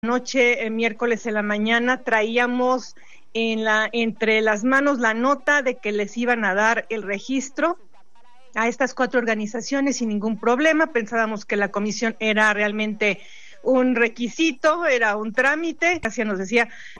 Noche, miércoles en la mañana, traíamos entre las manos la nota de que les iban a dar el registro a estas 4 organizaciones sin ningún problema. Pensábamos que la comisión era realmente un requisito, era un trámite. Así nos decía